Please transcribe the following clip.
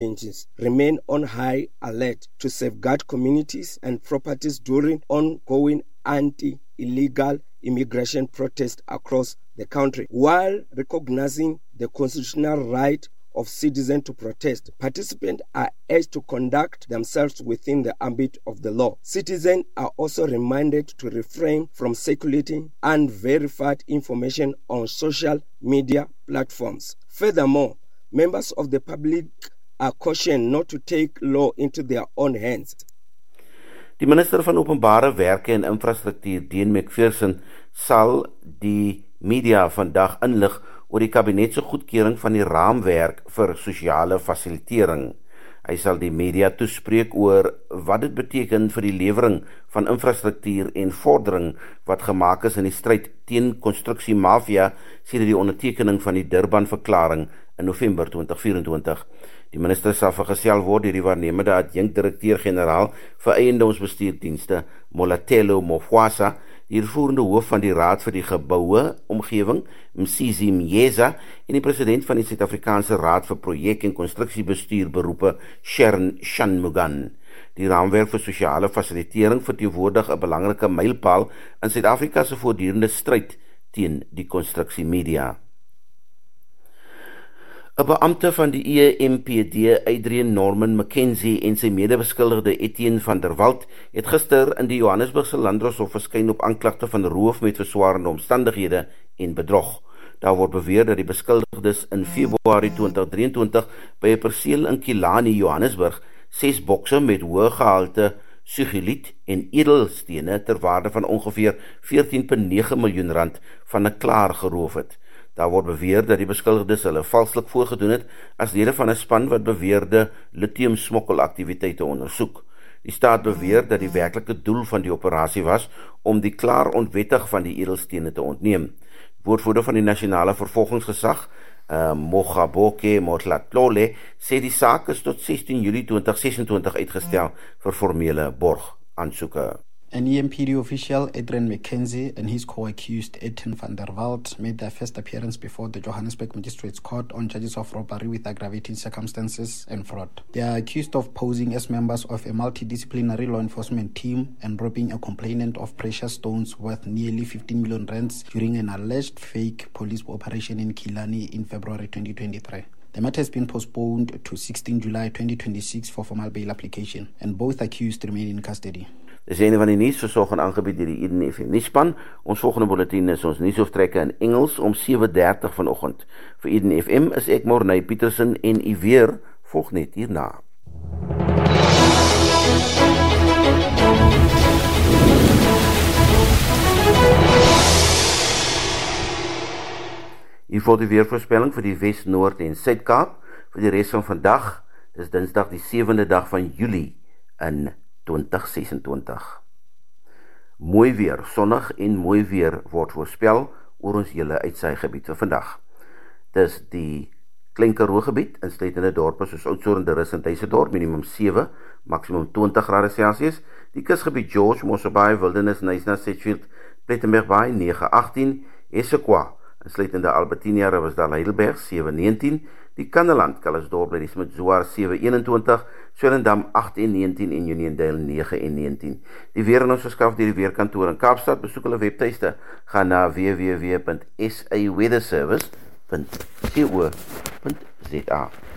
changes, remain on high alert to safeguard communities and properties during ongoing anti-illegal immigration protests across the country. While recognizing the constitutional right of citizens to protest, participants are urged to conduct themselves within the ambit of the law. Citizens are also reminded to refrain from circulating unverified information on social media platforms. Furthermore, members of the public are cautioned not to take law into their own hands. Die minister van Openbare Werke en Infrastruktuur, Dean McPherson, sal die media vandag inlig oor die kabinetse goedkeuring van die raamwerk vir sosiale fasilitering. Hy sal die media toespreek oor wat dit beteken vir die lewering van infrastruktuur en vordering wat gemaak is in die stryd teen konstruksiemafia sedert die ondertekening van die Durban-verklaring in November 2024. Die minister sal vergesel word deur die waarnemende adjunkt-direkteur-generaal vir eiendomsbestuurdienste, Molatelo Mofwasa, die uitvoerende hoof van die Raad vir die Geboue Omgewing, Msizi Mjeza, en die president van die Suid-Afrikaanse Raad vir Projek- en Konstruksiebestuurberoepe, Sharon Shanmugam. Die raamwerk vir sosiale fasilitering verteenwoordig 'n belangrike mylpaal in Suid-Afrika se voortdurende stryd teen die konstruksiemedia. 'n Beampte van die EMPD, Adrian Norman Mackenzie, en sy medebeskuldigde Etienne van der Walt het gister in die Johannesburgse Landdroshof verskyn op aanklagte van roof met verswarende omstandighede en bedrog. Daar word beweer dat die beskuldigdes in Februarie 2023 by 'n perseel in Killarney, Johannesburg, 6 bokse met hoë gehalte sigiliet en edelstene ter waarde van ongeveer 14,9 miljoen rand van 'n klaar geroof het. Daar word beweer dat die beskuldigdes hulle valslik voorgedoen het as lede van 'n span wat beweerde lithium-smokkelaktiwiteite ondersoek. Die staat beweer dat die werklike doel van die operasie was om die klaar onwettig van die edelstene te ontneem. Woordvoerder van die nasionale vervolgingsgesag, Mogaboke Motlatlole, sê die saak is tot 16 Julie 2026 uitgestel vir formele borgaansoeke. An EMPD official, Adrian Mackenzie, and his co-accused, Etienne van der Walt, made their first appearance before the Johannesburg Magistrates Court on charges of robbery with aggravating circumstances and fraud. They are accused of posing as members of a multidisciplinary law enforcement team and robbing a complainant of precious stones worth nearly 15 million rands during an alleged fake police operation in Killarney in February 2023. The matter has been postponed to 16 July 2026 for formal bail application, and both accused remain in custody. Dis een van die nuus versorg en aangebied deur die Eden FM nuuspan. Ons volgende bulletin is ons nuusoftrekke in Engels om 7:30 vanoggend. Vir Eden FM is ek Morney Petersen en u weer volg net hierna. Hier volg die weervoorspelling vir die Wes, Noord en Suid-Kaap vir die res van vandag. Dis Dinsdag die 7de dag van Julie in 2026. Mooi weer, sonnig en mooi weer word voorspel oor ons hele uitsaaigebied vir vandag. Dis die Klein Karoo gebied, insluitende dorpe soos Oudtshoorn, De Rus en Tuisendorp, minimum 7, maksimum 20 grade Celsius. Die kusgebied George, Mosselbaai, Wildernis, Knysna, Sedgefield, Plettenberg Bay, 9-18, Essequa, insluitende Albertinia, Riversdale, Heidelberg, 7-19, die Kanneland, Calisdorp, Lady Smith, Zoar, 7-21, Swellendam, 8-19 en Uniondale, 9-19. Die weer in ons verskaf deur die Weerkantoor in Kaapstad. Besoek hulle webtuiste, gaan na www.saweatherservice.co.za.